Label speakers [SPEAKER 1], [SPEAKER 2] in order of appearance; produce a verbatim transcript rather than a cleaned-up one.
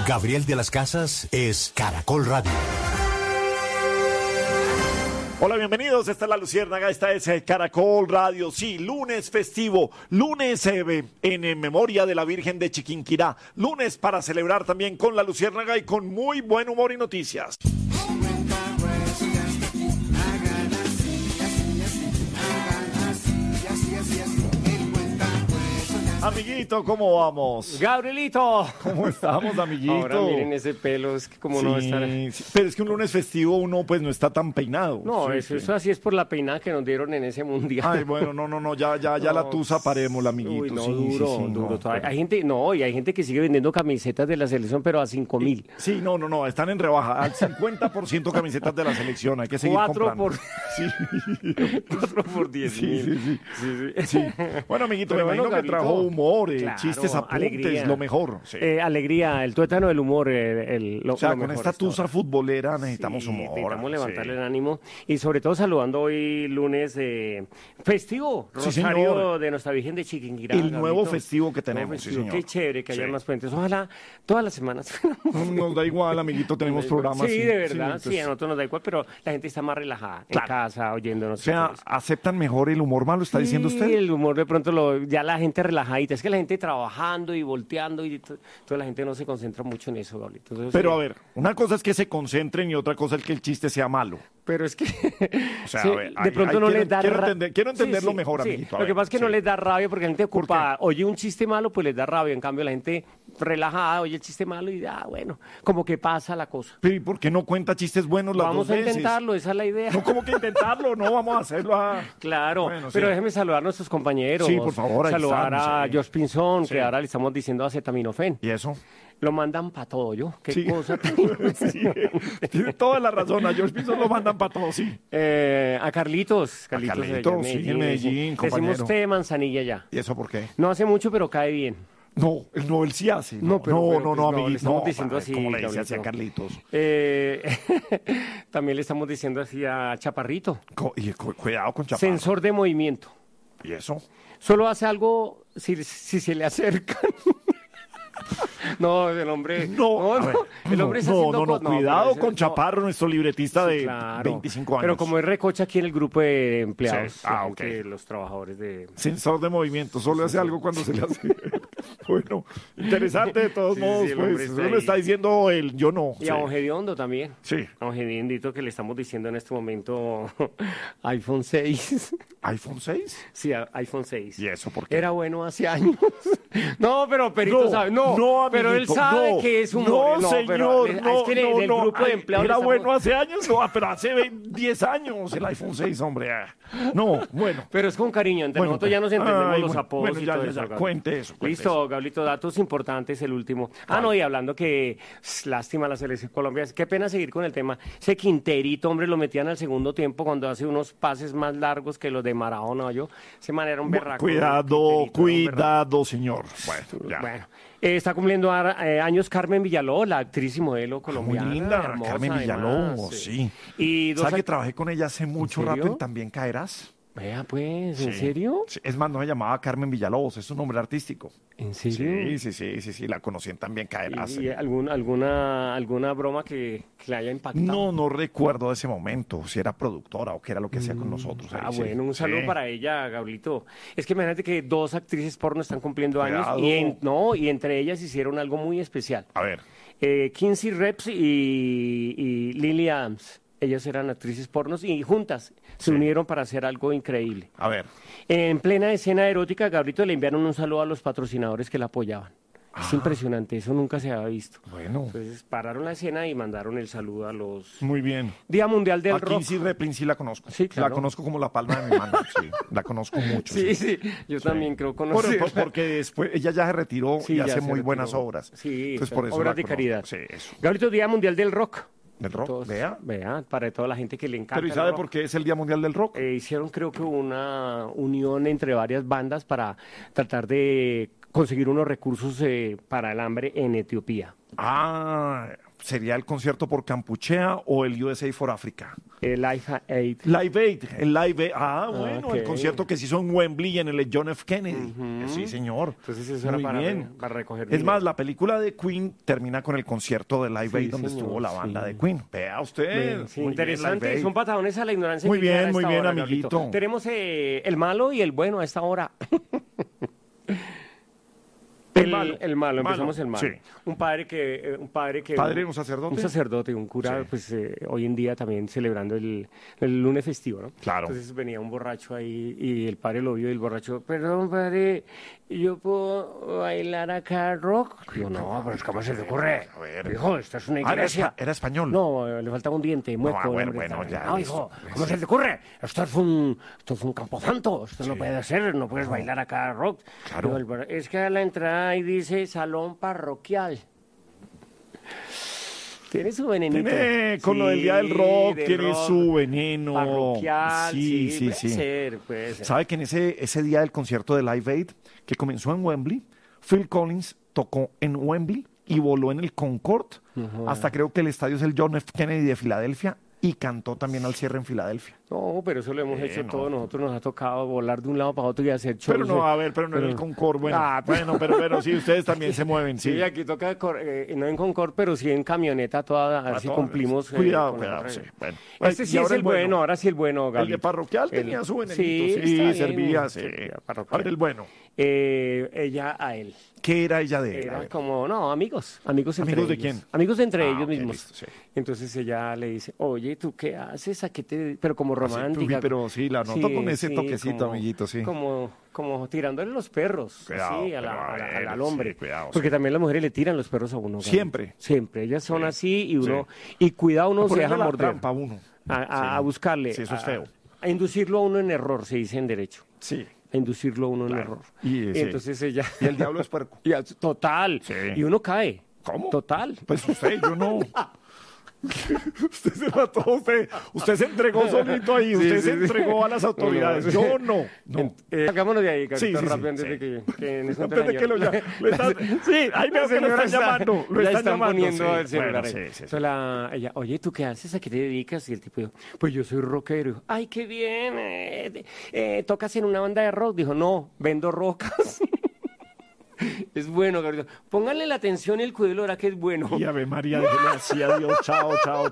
[SPEAKER 1] Gabriel de las Casas es Caracol Radio.
[SPEAKER 2] Hola, bienvenidos. Esta es La Luciérnaga, esta es eh, Caracol Radio. Sí, lunes festivo, lunes eh, en, en memoria de la Virgen de Chiquinquirá, lunes para celebrar también con La Luciérnaga y con muy buen humor y noticias. Amiguito, ¿cómo vamos?
[SPEAKER 3] Gabrielito.
[SPEAKER 2] ¿Cómo estamos, amiguito?
[SPEAKER 3] Ahora miren ese pelo, es que como
[SPEAKER 2] sí,
[SPEAKER 3] no estar...
[SPEAKER 2] sí, pero es que un lunes festivo uno pues no está tan peinado.
[SPEAKER 3] No,
[SPEAKER 2] sí,
[SPEAKER 3] eso,
[SPEAKER 2] sí.
[SPEAKER 3] eso así es por la peinada que nos dieron en ese mundial.
[SPEAKER 2] Ay, bueno, no, no, no, ya, ya, ya
[SPEAKER 3] No,
[SPEAKER 2] la tusa paremos, amiguito.
[SPEAKER 3] Uy, no,
[SPEAKER 2] sí,
[SPEAKER 3] duro,
[SPEAKER 2] sí, sí,
[SPEAKER 3] duro.
[SPEAKER 2] no,
[SPEAKER 3] todavía.
[SPEAKER 2] pero-
[SPEAKER 3] Hay gente, no, y hay gente que sigue vendiendo camisetas de la selección, pero a cinco mil.
[SPEAKER 2] Sí, no, no, no, están en rebaja. Al cincuenta por ciento camisetas de la selección, hay que seguir
[SPEAKER 3] Cuatro
[SPEAKER 2] comprando.
[SPEAKER 3] por...
[SPEAKER 2] Sí.
[SPEAKER 3] Cuatro por diez
[SPEAKER 2] Sí,
[SPEAKER 3] mil.
[SPEAKER 2] sí, sí.
[SPEAKER 3] Sí, sí.
[SPEAKER 2] Sí. Bueno, amiguito,
[SPEAKER 3] Pero
[SPEAKER 2] me
[SPEAKER 3] bueno,
[SPEAKER 2] imagino que
[SPEAKER 3] Gablito,
[SPEAKER 2] trajo humor, eh,
[SPEAKER 3] claro,
[SPEAKER 2] chistes, apuntes,
[SPEAKER 3] alegría.
[SPEAKER 2] lo mejor. Sí.
[SPEAKER 3] Eh, alegría, el tuétano del humor. eh, el, lo,
[SPEAKER 2] o sea,
[SPEAKER 3] lo
[SPEAKER 2] con
[SPEAKER 3] mejor
[SPEAKER 2] esta
[SPEAKER 3] está ahora.
[SPEAKER 2] tusa futbolera necesitamos
[SPEAKER 3] Sí,
[SPEAKER 2] humor.
[SPEAKER 3] necesitamos levantarle
[SPEAKER 2] sí.
[SPEAKER 3] el ánimo y sobre todo saludando hoy lunes eh, festivo,
[SPEAKER 2] Sí,
[SPEAKER 3] Rosario
[SPEAKER 2] señor.
[SPEAKER 3] de Nuestra Virgen de Chiquinquirá.
[SPEAKER 2] El
[SPEAKER 3] Gabrito.
[SPEAKER 2] nuevo festivo que
[SPEAKER 3] Nuevo
[SPEAKER 2] tenemos, sí,
[SPEAKER 3] festivo.
[SPEAKER 2] señor.
[SPEAKER 3] Qué chévere que haya
[SPEAKER 2] Sí.
[SPEAKER 3] más puentes. Ojalá todas las semanas.
[SPEAKER 2] No nos da igual, amiguito, tenemos programas.
[SPEAKER 3] Sí, de verdad, sí,
[SPEAKER 2] entonces,
[SPEAKER 3] a nosotros nos da igual, pero la gente está más relajada
[SPEAKER 2] Claro.
[SPEAKER 3] en casa, oyéndonos.
[SPEAKER 2] o sea,
[SPEAKER 3] entonces.
[SPEAKER 2] ¿aceptan mejor el humor malo, está diciendo
[SPEAKER 3] Sí,
[SPEAKER 2] usted?
[SPEAKER 3] el humor de pronto, lo, ya la gente relajadita. Es que la gente trabajando y volteando y to- toda la gente no se concentra mucho en eso, Gabrielito. Entonces,
[SPEAKER 2] Pero
[SPEAKER 3] eh,
[SPEAKER 2] a ver, una cosa es que se concentren y otra cosa es que el chiste sea malo.
[SPEAKER 3] Pero es que
[SPEAKER 2] O sea,
[SPEAKER 3] sí,
[SPEAKER 2] a ver,
[SPEAKER 3] de
[SPEAKER 2] ahí-
[SPEAKER 3] pronto
[SPEAKER 2] ahí
[SPEAKER 3] no
[SPEAKER 2] quiero-
[SPEAKER 3] les da
[SPEAKER 2] quiero
[SPEAKER 3] ra-
[SPEAKER 2] entender- quiero entenderlo mejor,
[SPEAKER 3] sí.
[SPEAKER 2] amiguito, a
[SPEAKER 3] Lo que
[SPEAKER 2] ver,
[SPEAKER 3] pasa es que no
[SPEAKER 2] sí.
[SPEAKER 3] les da rabia porque la gente
[SPEAKER 2] ¿Por qué?
[SPEAKER 3] ocupada oye un chiste malo, pues les da rabia. En cambio, la gente relajada oye el chiste malo y ah, bueno, como que pasa la cosa.
[SPEAKER 2] Pero ¿y por qué no cuenta chistes buenos las
[SPEAKER 3] Vamos
[SPEAKER 2] dos
[SPEAKER 3] a
[SPEAKER 2] veces?
[SPEAKER 3] intentarlo, esa es la idea.
[SPEAKER 2] No, ¿cómo que intentarlo? No, vamos a hacerlo a...
[SPEAKER 3] Claro,
[SPEAKER 2] Bueno, sí.
[SPEAKER 3] pero déjeme saludar a nuestros compañeros.
[SPEAKER 2] Sí, por favor, ahí
[SPEAKER 3] Saludar
[SPEAKER 2] están,
[SPEAKER 3] a
[SPEAKER 2] sí.
[SPEAKER 3] George Pinzón,
[SPEAKER 2] Sí.
[SPEAKER 3] que ahora le estamos diciendo acetaminofén.
[SPEAKER 2] ¿Y eso?
[SPEAKER 3] Lo mandan para todo, ¿yo? Qué
[SPEAKER 2] Sí.
[SPEAKER 3] cosa tan...
[SPEAKER 2] Sí, tiene toda la razón. A George Pinzón lo mandan para todo, sí.
[SPEAKER 3] Eh, a Carlitos. Carlitos, de
[SPEAKER 2] Carlitos,
[SPEAKER 3] allá en
[SPEAKER 2] sí, en Medellín, compañero.
[SPEAKER 3] Decimos té de manzanilla ya.
[SPEAKER 2] ¿Y eso por qué?
[SPEAKER 3] No hace mucho, pero cae bien.
[SPEAKER 2] No, él no, él sí hace.
[SPEAKER 3] No, pero-
[SPEAKER 2] no,
[SPEAKER 3] pero,
[SPEAKER 2] no,
[SPEAKER 3] pues,
[SPEAKER 2] no,
[SPEAKER 3] no, le
[SPEAKER 2] amiguito.
[SPEAKER 3] estamos
[SPEAKER 2] no,
[SPEAKER 3] diciendo
[SPEAKER 2] ¿sabes
[SPEAKER 3] así,
[SPEAKER 2] ¿Cómo le dice
[SPEAKER 3] Gabrielito?
[SPEAKER 2] así a Carlitos?
[SPEAKER 3] Eh, también le estamos diciendo así a Chaparrito.
[SPEAKER 2] Co- y cu- cuidado con Chaparro.
[SPEAKER 3] Sensor de movimiento.
[SPEAKER 2] ¿Y eso?
[SPEAKER 3] Solo hace algo si, si se le acercan. No, el hombre.
[SPEAKER 2] No, a ver,
[SPEAKER 3] el hombre está
[SPEAKER 2] no,
[SPEAKER 3] haciendo
[SPEAKER 2] no, no,
[SPEAKER 3] cosas-
[SPEAKER 2] cuidado
[SPEAKER 3] pero ese-
[SPEAKER 2] con
[SPEAKER 3] no.
[SPEAKER 2] Chaparro, nuestro libretista
[SPEAKER 3] Sí,
[SPEAKER 2] de
[SPEAKER 3] claro.
[SPEAKER 2] veinticinco años.
[SPEAKER 3] Pero como es recocha aquí en el grupo de empleados,
[SPEAKER 2] Sí. Ah,
[SPEAKER 3] la
[SPEAKER 2] ok.
[SPEAKER 3] gente, los trabajadores de.
[SPEAKER 2] Sensor de movimiento, solo hace algo cuando se le hace. Bueno, interesante de todos
[SPEAKER 3] Sí,
[SPEAKER 2] modos,
[SPEAKER 3] sí, el hombre
[SPEAKER 2] pues.
[SPEAKER 3] está
[SPEAKER 2] Eso lo
[SPEAKER 3] ahí.
[SPEAKER 2] está diciendo el yo no.
[SPEAKER 3] Y
[SPEAKER 2] sí.
[SPEAKER 3] a Don Gediondo también.
[SPEAKER 2] Sí.
[SPEAKER 3] A Don Gediondito que le estamos diciendo en este momento iPhone seis.
[SPEAKER 2] ¿iPhone seis?
[SPEAKER 3] Sí, a- iPhone seis.
[SPEAKER 2] ¿Y eso por qué?
[SPEAKER 3] Era bueno hace años. No, pero Perito
[SPEAKER 2] No,
[SPEAKER 3] sabe. No,
[SPEAKER 2] no,
[SPEAKER 3] pero él
[SPEAKER 2] amiguito,
[SPEAKER 3] sabe
[SPEAKER 2] no,
[SPEAKER 3] que es un
[SPEAKER 2] No,
[SPEAKER 3] pero
[SPEAKER 2] señor,
[SPEAKER 3] es
[SPEAKER 2] no,
[SPEAKER 3] que
[SPEAKER 2] no,
[SPEAKER 3] del
[SPEAKER 2] no,
[SPEAKER 3] grupo de
[SPEAKER 2] ay,
[SPEAKER 3] empleados
[SPEAKER 2] Era
[SPEAKER 3] le estamos-
[SPEAKER 2] bueno hace años, no, pero hace veinte, diez años el iPhone seis, hombre. ah. No, bueno.
[SPEAKER 3] Pero es con cariño, entre
[SPEAKER 2] Bueno,
[SPEAKER 3] nosotros ya nos entendemos
[SPEAKER 2] ay,
[SPEAKER 3] los
[SPEAKER 2] bueno,
[SPEAKER 3] apodos
[SPEAKER 2] bueno,
[SPEAKER 3] y
[SPEAKER 2] ya,
[SPEAKER 3] todo
[SPEAKER 2] ya,
[SPEAKER 3] eso.
[SPEAKER 2] ya,
[SPEAKER 3] Gabriel.
[SPEAKER 2] cuente eso, cuente
[SPEAKER 3] Listo, Gablito, datos importantes, el último. Ah, no, y hablando que s, lástima la selección Colombia, qué pena seguir con el tema. Ese Quinterito, hombre, lo metían al segundo tiempo cuando hace unos pases más largos que los de Maradona, yo. Ese man era un berraco.
[SPEAKER 2] Cuidado,
[SPEAKER 3] Quinterito, era un berraco.
[SPEAKER 2] cuidado, señor. Bueno, ya.
[SPEAKER 3] Bueno, eh, está cumpliendo ar- eh, años Carmen Villaló, la actriz y modelo
[SPEAKER 2] Muy
[SPEAKER 3] colombiana.
[SPEAKER 2] linda,
[SPEAKER 3] hermosa,
[SPEAKER 2] Carmen Villaló,
[SPEAKER 3] además,
[SPEAKER 2] sí.
[SPEAKER 3] Y dos
[SPEAKER 2] ¿Sabes que
[SPEAKER 3] act-
[SPEAKER 2] trabajé con ella hace mucho
[SPEAKER 3] serio?
[SPEAKER 2] rato en También Caerás?
[SPEAKER 3] Vea, pues, ¿en
[SPEAKER 2] Sí.
[SPEAKER 3] serio?
[SPEAKER 2] Sí, es más, no se llamaba Carmen Villalobos, es un nombre artístico.
[SPEAKER 3] ¿En serio?
[SPEAKER 2] Sí, sí, sí, sí, sí, la conocí en También Caerás.
[SPEAKER 3] ¿Y, y algún- alguna, alguna broma que, que le haya impactado?
[SPEAKER 2] No, no recuerdo de ese momento, si era productora o qué era lo que hacía con nosotros. ahí,
[SPEAKER 3] Ah,
[SPEAKER 2] sí.
[SPEAKER 3] bueno, un saludo
[SPEAKER 2] Sí.
[SPEAKER 3] para ella, Gablito. Es que imagínate que dos actrices porno están cumpliendo
[SPEAKER 2] Cuidado.
[SPEAKER 3] años y, en- no, y entre ellas hicieron algo muy especial.
[SPEAKER 2] A ver,
[SPEAKER 3] Eh, Kinsey Reps y, y Lily Adams. Ellas eran actrices pornos y juntas se
[SPEAKER 2] Sí.
[SPEAKER 3] unieron para hacer algo increíble.
[SPEAKER 2] a ver.
[SPEAKER 3] En plena escena erótica, Gabrito le enviaron un saludo a los patrocinadores que la apoyaban. Es impresionante, eso nunca se había visto.
[SPEAKER 2] Bueno,
[SPEAKER 3] Entonces pararon la escena y mandaron el saludo a los...
[SPEAKER 2] muy bien.
[SPEAKER 3] Día Mundial del
[SPEAKER 2] Aquí
[SPEAKER 3] Rock.
[SPEAKER 2] sí, Replin, sí la conozco.
[SPEAKER 3] Sí, claro.
[SPEAKER 2] La conozco como la palma de mi mano, sí. La conozco mucho.
[SPEAKER 3] Sí, sí, yo también creo
[SPEAKER 2] Por-
[SPEAKER 3] conocer.
[SPEAKER 2] por- porque después ella ya se retiró
[SPEAKER 3] Sí,
[SPEAKER 2] y
[SPEAKER 3] ya
[SPEAKER 2] hace
[SPEAKER 3] se
[SPEAKER 2] muy
[SPEAKER 3] retiró.
[SPEAKER 2] buenas obras.
[SPEAKER 3] Sí,
[SPEAKER 2] Entonces, por eso
[SPEAKER 3] obras
[SPEAKER 2] la
[SPEAKER 3] de
[SPEAKER 2] conozco.
[SPEAKER 3] caridad.
[SPEAKER 2] Sí, eso.
[SPEAKER 3] Gabrito, Día Mundial del Rock.
[SPEAKER 2] ¿Del rock?
[SPEAKER 3] Todos-
[SPEAKER 2] Vea.
[SPEAKER 3] Vea, para toda la gente que le encanta
[SPEAKER 2] Pero ¿y
[SPEAKER 3] el
[SPEAKER 2] sabe
[SPEAKER 3] rock.
[SPEAKER 2] por qué es el Día Mundial del Rock?
[SPEAKER 3] Eh, hicieron creo que una unión entre varias bandas para tratar de conseguir unos recursos eh, para el hambre en Etiopía.
[SPEAKER 2] Ah, ¿sería el concierto por Campuchea o el U S A for Africa?
[SPEAKER 3] El Life Aid.
[SPEAKER 2] Live Aid, el Live Aid. Ah, bueno,
[SPEAKER 3] ok.
[SPEAKER 2] el concierto que se hizo en Wembley en el John F. Kennedy.
[SPEAKER 3] Ujú.
[SPEAKER 2] Sí, señor.
[SPEAKER 3] Entonces eso
[SPEAKER 2] Muy
[SPEAKER 3] era para,
[SPEAKER 2] bien.
[SPEAKER 3] para recoger
[SPEAKER 2] Es
[SPEAKER 3] dinero.
[SPEAKER 2] más, la película de Queen termina con el concierto de Live
[SPEAKER 3] Sí,
[SPEAKER 2] Aid donde
[SPEAKER 3] señor,
[SPEAKER 2] estuvo la banda
[SPEAKER 3] sí.
[SPEAKER 2] de Queen. Vea usted.
[SPEAKER 3] Sí,
[SPEAKER 2] Muy bien,
[SPEAKER 3] interesante,
[SPEAKER 2] Live Aid.
[SPEAKER 3] son patadones a la ignorancia.
[SPEAKER 2] Muy
[SPEAKER 3] que queda
[SPEAKER 2] bien,
[SPEAKER 3] a
[SPEAKER 2] muy
[SPEAKER 3] esta
[SPEAKER 2] bien,
[SPEAKER 3] hora,
[SPEAKER 2] amiguito.
[SPEAKER 3] Gabrielito. Tenemos eh, el malo y el bueno a esta hora.
[SPEAKER 2] El
[SPEAKER 3] El,
[SPEAKER 2] malo.
[SPEAKER 3] el malo,
[SPEAKER 2] Malo,
[SPEAKER 3] empezamos el malo.
[SPEAKER 2] sí.
[SPEAKER 3] Un padre que, eh, un padre que,
[SPEAKER 2] ¿Padre, un sacerdote?
[SPEAKER 3] un sacerdote, un cura,
[SPEAKER 2] Sí.
[SPEAKER 3] pues eh, hoy en día también celebrando el, el lunes festivo, ¿no?
[SPEAKER 2] Claro.
[SPEAKER 3] Entonces venía un borracho ahí y el padre lo vio y el borracho, perdón padre, ¿yo puedo bailar acá rock? Digo, no, pero es ¿cómo se te ocurre?
[SPEAKER 2] A ver.
[SPEAKER 3] Hijo, esto es una
[SPEAKER 2] Ah, era,
[SPEAKER 3] iglesia.
[SPEAKER 2] espa- era español.
[SPEAKER 3] No, eh, le faltaba un diente, mueco.
[SPEAKER 2] ah, bueno,
[SPEAKER 3] hombre,
[SPEAKER 2] bueno,
[SPEAKER 3] tal.
[SPEAKER 2] ya,
[SPEAKER 3] No,
[SPEAKER 2] listo.
[SPEAKER 3] hijo, ¿cómo se te ocurre? Esto es un, esto es un camposanto, esto no puede ser, no puedes bailar acá rock.
[SPEAKER 2] Claro.
[SPEAKER 3] Digo, el bar- es que a la entrada ahí dice salón parroquial. Tiene su venenito.
[SPEAKER 2] Tiene, con lo del
[SPEAKER 3] Sí,
[SPEAKER 2] Día del Rock,
[SPEAKER 3] del
[SPEAKER 2] tiene
[SPEAKER 3] rock,
[SPEAKER 2] su veneno.
[SPEAKER 3] Parroquial, sí,
[SPEAKER 2] sí, sí.
[SPEAKER 3] puede
[SPEAKER 2] sí.
[SPEAKER 3] ser, puede ser.
[SPEAKER 2] ¿Sabe que en ese, ese día del concierto de Live Aid, que comenzó en Wembley, Phil Collins tocó en Wembley y voló en el Concorde, hasta creo que el estadio es el John F. Kennedy de Filadelfia, y cantó también al cierre en Filadelfia.
[SPEAKER 3] No, pero eso lo hemos
[SPEAKER 2] Eh,
[SPEAKER 3] hecho
[SPEAKER 2] no.
[SPEAKER 3] todos. Nosotros nos ha tocado volar de un lado para otro y hacer shows.
[SPEAKER 2] Pero no,
[SPEAKER 3] de-
[SPEAKER 2] a ver, pero no en el Concorde. Bueno,
[SPEAKER 3] Ah, pero-
[SPEAKER 2] bueno pero, pero sí, ustedes también se mueven, sí.
[SPEAKER 3] Sí, aquí toca, cor- eh, no en Concord, pero sí en camioneta toda, a ver
[SPEAKER 2] A
[SPEAKER 3] si
[SPEAKER 2] todas.
[SPEAKER 3] cumplimos. eh,
[SPEAKER 2] Cuidado,
[SPEAKER 3] con la
[SPEAKER 2] cuidado,
[SPEAKER 3] regla.
[SPEAKER 2] sí. Bueno.
[SPEAKER 3] Este
[SPEAKER 2] Y
[SPEAKER 3] sí es
[SPEAKER 2] ahora
[SPEAKER 3] el bueno, ahora sí el bueno,
[SPEAKER 2] El
[SPEAKER 3] Gaby.
[SPEAKER 2] de parroquial
[SPEAKER 3] El-
[SPEAKER 2] tenía su venenito,
[SPEAKER 3] sí,
[SPEAKER 2] sí,
[SPEAKER 3] está bien.
[SPEAKER 2] servía, sí.
[SPEAKER 3] Sí, parroquial.
[SPEAKER 2] A ver, el bueno.
[SPEAKER 3] Eh, ella a él.
[SPEAKER 2] ¿Qué era ella de él? A
[SPEAKER 3] Era
[SPEAKER 2] ver.
[SPEAKER 3] como, no, amigos, amigos entre
[SPEAKER 2] ¿Amigos de
[SPEAKER 3] ellos.
[SPEAKER 2] quién?
[SPEAKER 3] Amigos de entre
[SPEAKER 2] Ah,
[SPEAKER 3] ellos
[SPEAKER 2] ok,
[SPEAKER 3] mismos.
[SPEAKER 2] listo, sí.
[SPEAKER 3] Entonces ella le dice, oye, ¿tú qué haces? ¿A qué te...? Pero como
[SPEAKER 2] Así,
[SPEAKER 3] romántica.
[SPEAKER 2] uy, pero sí, la noto con ese toquecito,
[SPEAKER 3] como-
[SPEAKER 2] amiguito, sí.
[SPEAKER 3] Como, como tirándole los perros,
[SPEAKER 2] Cuidado,
[SPEAKER 3] así, a la-
[SPEAKER 2] pero a
[SPEAKER 3] a la-
[SPEAKER 2] ver,
[SPEAKER 3] al hombre.
[SPEAKER 2] sí, cuidado,
[SPEAKER 3] Porque
[SPEAKER 2] sí.
[SPEAKER 3] también las mujeres le tiran los perros a uno. Gaby.
[SPEAKER 2] Siempre.
[SPEAKER 3] Siempre. Ellas son
[SPEAKER 2] Sí,
[SPEAKER 3] así y uno... Y cuidado, uno se
[SPEAKER 2] Ponerle
[SPEAKER 3] deja
[SPEAKER 2] la
[SPEAKER 3] morder.
[SPEAKER 2] trampa a uno.
[SPEAKER 3] A, a-
[SPEAKER 2] Sí.
[SPEAKER 3] a buscarle.
[SPEAKER 2] Sí, eso es
[SPEAKER 3] a-
[SPEAKER 2] feo.
[SPEAKER 3] A inducirlo a uno en error, se dice en derecho.
[SPEAKER 2] Sí.
[SPEAKER 3] A inducirlo a uno en
[SPEAKER 2] Claro.
[SPEAKER 3] error.
[SPEAKER 2] Y,
[SPEAKER 3] Y
[SPEAKER 2] sí.
[SPEAKER 3] entonces ella...
[SPEAKER 2] Y el diablo es puerco.
[SPEAKER 3] Y a- total.
[SPEAKER 2] Sí.
[SPEAKER 3] Y uno cae.
[SPEAKER 2] ¿Cómo?
[SPEAKER 3] Total.
[SPEAKER 2] Pues usted, yo no. Usted se mató, usted, usted se entregó solito ahí,
[SPEAKER 3] Sí,
[SPEAKER 2] usted
[SPEAKER 3] sí,
[SPEAKER 2] se
[SPEAKER 3] sí.
[SPEAKER 2] entregó a las autoridades.
[SPEAKER 3] No, no.
[SPEAKER 2] Yo no. No.
[SPEAKER 3] Eh, hagámonos de ahí,
[SPEAKER 2] Sí,
[SPEAKER 3] Carita,
[SPEAKER 2] sí, sí,
[SPEAKER 3] rápido, antes
[SPEAKER 2] sí.
[SPEAKER 3] de que, que en ese
[SPEAKER 2] Antes de que lo, ya, lo están, sí, ahí veo que lo están llamando, lo
[SPEAKER 3] ya
[SPEAKER 2] están,
[SPEAKER 3] están
[SPEAKER 2] llamando.
[SPEAKER 3] poniendo
[SPEAKER 2] sí.
[SPEAKER 3] el celular.
[SPEAKER 2] Bueno,
[SPEAKER 3] ahí.
[SPEAKER 2] sí, sí, sí.
[SPEAKER 3] Entonces la- ella, oye, ¿tú qué haces? ¿A qué te dedicas? Y el tipo dijo, pues yo soy rockero. Ay, qué bien. eh, de- eh, ¿Tocas en una banda de rock? Dijo, no, vendo rocas. Es bueno, Gabriel. Pónganle la atención y el cuidado, ahora que es bueno.
[SPEAKER 2] Y Ave María, déjele así, adiós, chao, chao, chao.